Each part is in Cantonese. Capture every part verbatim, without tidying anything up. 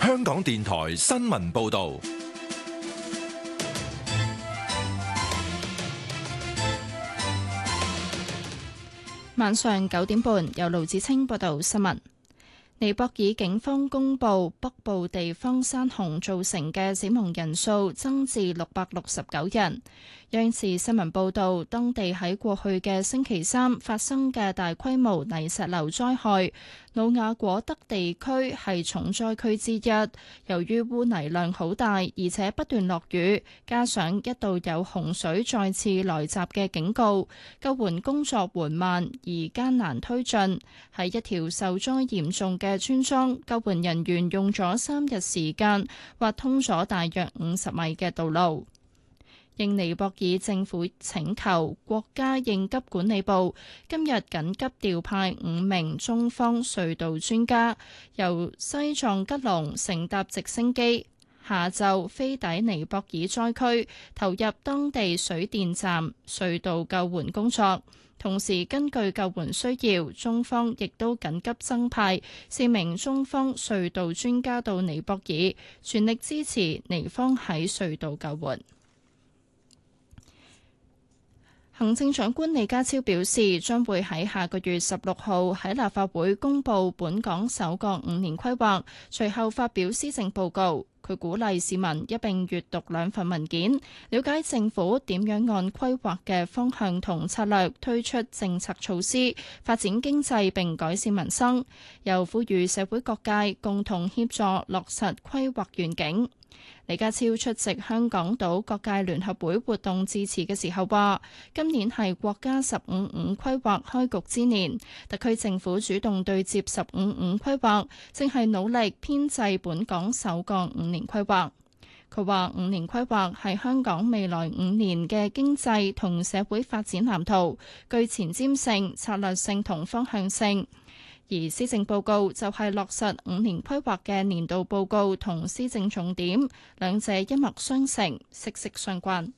香港電台新聞報道。 晚上九點半，由盧子清報道新聞。尼泊爾警方公布北部地方山洪造成嘅死亡人數增至六百六十九人。央視新聞報道，當地喺過去嘅星期三發生嘅大規模泥石流災害，努亞果德地區係重災區之一。由於污泥量好大，而且不斷落雨，加上一度有洪水再次來襲嘅警告，救援工作緩慢而艱難推進。喺一條受災嚴重嘅村莊，救援人員用咗三日時間挖通咗大約五十米嘅道路。應尼泊爾政府請求，國家應急管理部今日緊急調派五名中方隧道專家，由西藏吉隆乘搭直升機，下晝飛抵尼泊爾災區，投入當地水電站隧道救援工作。同時，根據救援需要，中方亦都緊急增派四名中方隧道專家到尼泊爾，全力支持尼方喺隧道救援。行政長官李家超表示，將會喺下個月十六號喺立法會公布本港首個五年規劃，隨後發表施政報告。佢鼓勵市民一並閱讀兩份文件，了解政府點樣按規劃嘅方向同策略推出政策措施，發展經濟並改善民生。又呼籲社會各界共同協助落實規劃願景。李家超出席香港島各界聯合會活動致辭嘅時候話，今年係國家十五五規劃開局之年，特區政府主動對接十五五規劃，正係努力編製本港首個五年規劃。佢話五年規劃係香港未來五年嘅經濟同社會發展藍圖，具前瞻性、策略性同方向性。而施政報告就係落實五年規劃嘅年度報告同施政重點，兩者一脈相承，息息相關。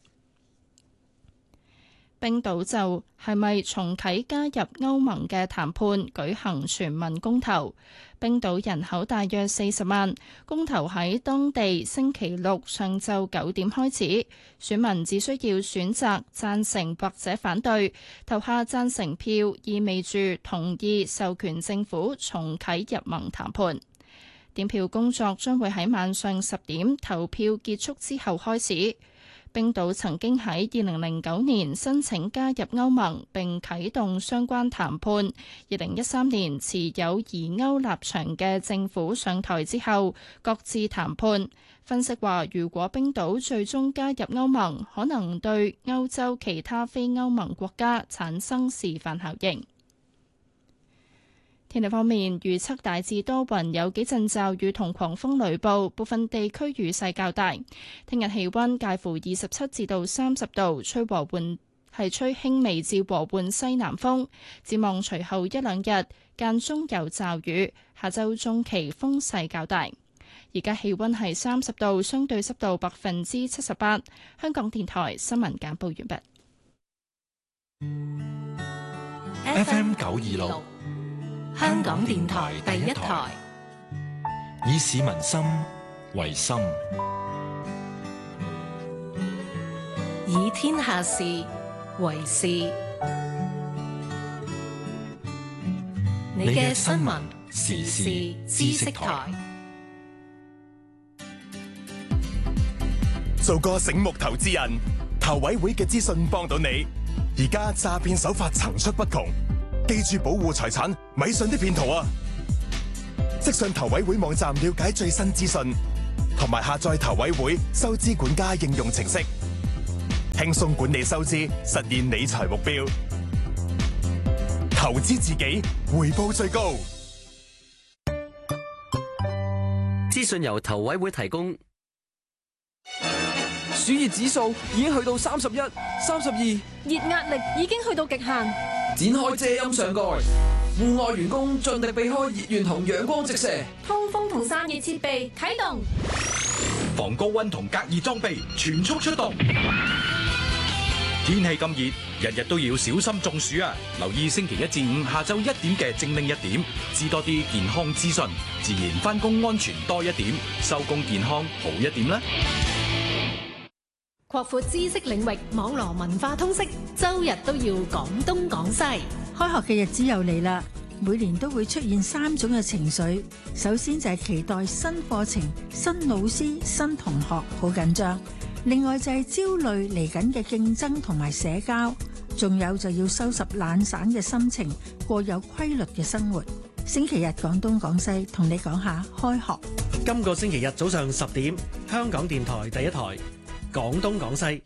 冰島就係咪重啟加入歐盟嘅談判舉行全民公投？冰島人口大約四十萬，公投喺當地星期六上晝九點開始，選民只需要選擇贊成或者反對，投下贊成票，意味住同意授權政府重啟入盟談判。點票工作將會喺晚上十點投票結束之後開始。冰島曾經喺二零零九年申請加入歐盟並啟動相關談判。二零一三年持有疑歐立場嘅政府上台之後，各自談判。分析話，如果冰島最終加入歐盟，可能對歐洲其他非歐盟國家產生示範效應。天氣方面，預測大致多雲，有幾陣驟雨同狂風雷暴，部分地區雨勢較大。聽日氣溫介乎二十七至到三十度，吹和緩係吹輕微至和緩西南風。展望隨後一兩日間中有驟雨，下週中期風勢較大。而家氣溫係三十度，相對濕度百分之七十八。香港電台新聞簡報完畢。F M 九二六。 香港電台第一台， 以市民心為心， 以天下事為事。你嘅新聞時事知識台， 做個醒目投資人，投委會嘅資訊幫到你。而家詐騙手法層出不窮。記住保護財產，咪信啲騙徒啊！即上投委會網站了解最新資訊，同埋下載投委會收支管家應用程式，輕鬆管理收支，實現理財目標。投資自己，回報最高。 資訊由投委會提供。 暑熱指數已經去到三十一、三十二， 熱壓力已經去到極限。 展開遮陰上蓋，戶外員工盡力避開熱源同陽光直射。 通風同散熱設備啟動， 防高溫同隔熱裝備全速出動。 天氣咁熱，日日都要小心中暑啊！留意星期一至五下晝一點嘅精靈一點，知多啲健康資訊，自然返工安全多一點，收工健康好一點啦！ 擴闊知識領域，網羅文化通識，周日都要講東講西。 開學嘅日子又嚟啦，每年都會出現三種嘅情緒。首先就係期待新課程、新老師、新同學，好緊張。另外就係焦慮嚟緊嘅競爭同埋社交，仲有就要收拾懶散嘅心情，過有規律嘅生活。星期日講東講西，同你講下開學。 今個星期日早上十點，香港電台第一台講東講西。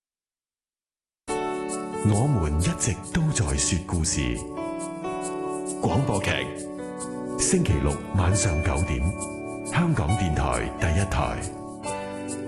我們一直都在說故事。廣播劇，星期六晚上九點，香港電台第一台。